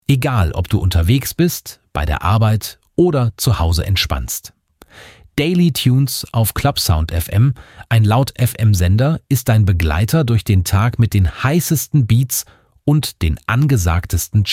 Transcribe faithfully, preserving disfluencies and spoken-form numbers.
Egal, ob du unterwegs bist, bei der Arbeit oder zu Hause entspannst. Daily Tunes auf Clubsound F M, ein Laut-F M-Sender, ist dein Begleiter durch den Tag mit den heißesten Beats und den angesagtesten